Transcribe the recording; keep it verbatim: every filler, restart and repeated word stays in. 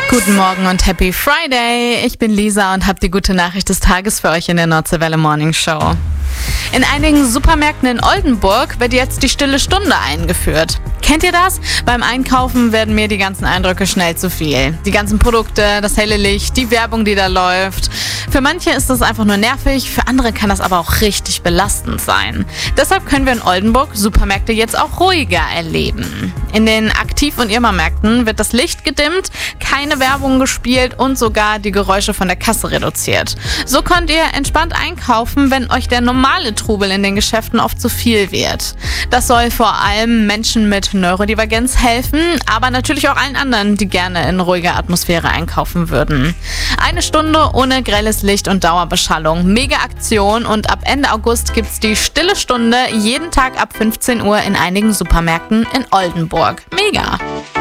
Guten Morgen und Happy Friday. Ich bin Lisa und habe die gute Nachricht des Tages für euch in der Nordseewelle Morning Show. In einigen Supermärkten in Oldenburg wird jetzt die stille Stunde eingeführt. Kennt ihr das? Beim Einkaufen werden mir die ganzen Eindrücke schnell zu viel. Die ganzen Produkte, das helle Licht, die Werbung, die da läuft. Für manche ist das einfach nur nervig, für andere kann das aber auch richtig belastend sein. Deshalb können wir in Oldenburg Supermärkte jetzt auch ruhiger erleben. In den Aktiv- und Irma-Märkten wird das Licht gedimmt, keine Werbung gespielt und sogar die Geräusche von der Kasse reduziert. So könnt ihr entspannt einkaufen, wenn euch der normale Trubel in den Geschäften oft zu viel wird. Das soll vor allem Menschen mit Neurodivergenz helfen, aber natürlich auch allen anderen, die gerne in ruhiger Atmosphäre einkaufen würden. Eine Stunde ohne grelles Licht und Dauerbeschallung. Mega Aktion und ab Ende August gibt's die stille Stunde jeden Tag ab fünfzehn Uhr in einigen Supermärkten in Oldenburg. Mega!